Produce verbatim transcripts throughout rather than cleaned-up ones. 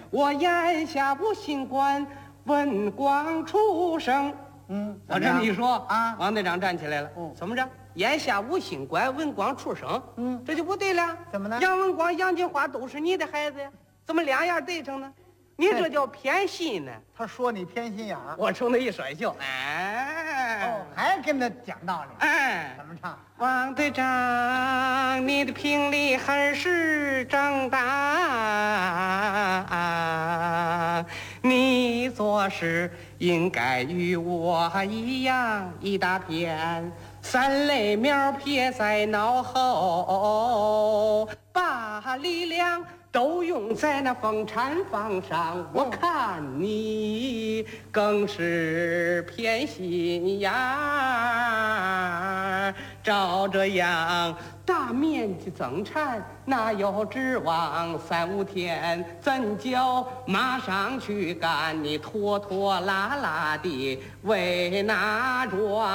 我眼下不新冠，文光出生。 嗯， 我这么一说啊， 王队长站起来了。 嗯， 怎么着？眼下无新冠，文光出生。 嗯， 这就不对了。 怎么呢？ 杨文光、杨金花都是你的孩子呀，怎么两样对上呢？你这叫偏心呢。 他说你偏心眼儿， 我冲他一甩袖，哎， 哦，还跟他讲道理。 哎， 怎么唱？ 王队长，你的评理还是正当，你做事应该与我一样，一大片三类苗撇在脑后，把力量都用在那风产房上。我看你更是偏心眼儿，照这样大面积增产，哪有指望三五天怎叫马上去干？你拖拖拉拉的为哪桩？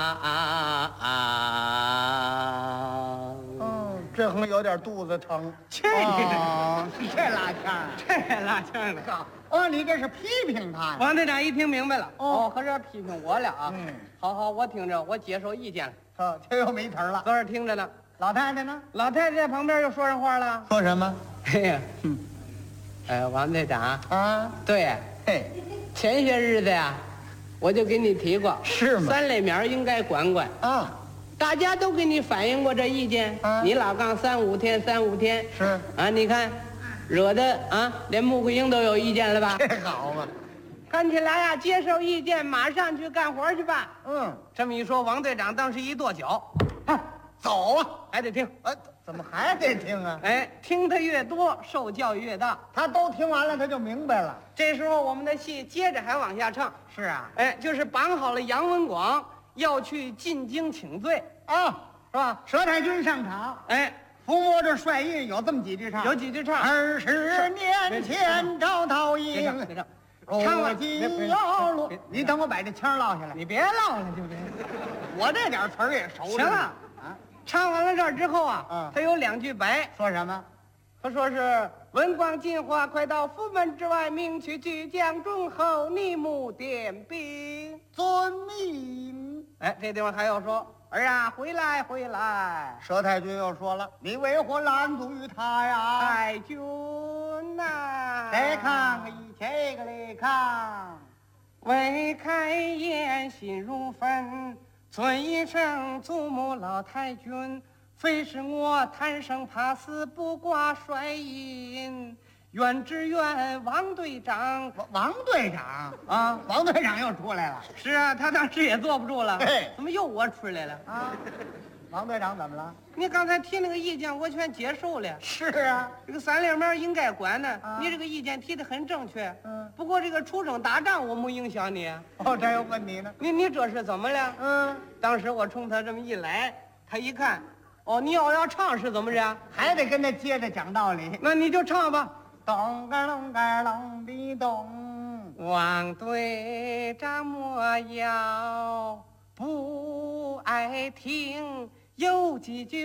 嗯，这横有点肚子疼。 这你哦，这拉腔， 这拉腔的。 哦，你这是批评他呀？ 王队长一听明白了， 哦哦，合着批评我了啊。 嗯， 好好，我听着，我接受意见了。 哦，这又没词儿了。 搁这儿听着呢。 老太太呢？ 老太太在旁边又说上话了。 说什么？ 哎呀， 嗯， 呃，王队长， 啊， 对， 嘿， 前些日子呀，我就给你提过， 是吗？ 三类苗应该管管。 啊， 大家都给你反映过这意见， 啊你老杠三五天，三五天是啊，你看，惹得啊，连穆桂英都有意见了吧？ 这好嘛。 看起来呀，接受意见，马上去干活去吧。 嗯， 这么一说，王队长当时一跺脚， 哎，走啊！ 还得听。 哎，怎么还得听啊？ 哎，听得越多，受教育越大。 他都听完了，他就明白了。 这时候我们的戏接着还往下唱。 是啊， 哎，就是绑好了杨文广要去进京请罪， 啊， 是吧？ 佘太君上场， 哎， 伏魔这帅印有这么几句唱： 有几句唱。 二十年前招桃别唱， 营， 别唱， 如唱完今别别要落别。 你等我把这腔落下来， 你别唠了，就别。 我这点词儿也熟着呢。 行了， 啊， 唱完了这儿之后啊， 嗯他有两句白， 说什么？ 他说是文广进化，快到府门之外，命去巨将忠厚，逆目点兵。 遵命。 哎，这地方还要说儿啊，回来回来， 佘太君又说了，你为何拦阻于他呀？ 太君呐、 再看个一切个来看， 未开言心如焚，尊一声祖母老太君，非是我贪生怕死，不挂帅印。愿只愿王队长王王队长啊， 王队长又出来了是啊，他当时也坐不住了， 嘿怎么又我出来了？ 啊！王队长怎么了？ 你刚才提那个意见，我全接受了。 是啊， 这个三连苗应该管呢， 啊你这个意见提的很正确。 嗯， 不过这个出征打仗我没影响你， 哦，这又问你呢。 你你这是怎么了？ 嗯， 当时我冲他这么一来，他一看，哦，你要要唱是怎么着？ 还得跟他接着讲道理。 那你就唱吧。 咚个隆个隆的咚， 王队长莫要不爱听，有几句